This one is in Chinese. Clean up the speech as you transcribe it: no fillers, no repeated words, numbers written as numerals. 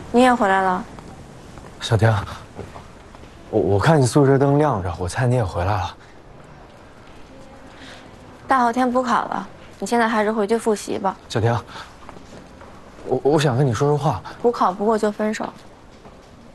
你也回来了。 小婷，我看你宿舍灯亮着，我猜你也回来了。 大后天补考了，你现在还是回去复习吧。 小婷，我想跟你说说话。 补考不过就分手。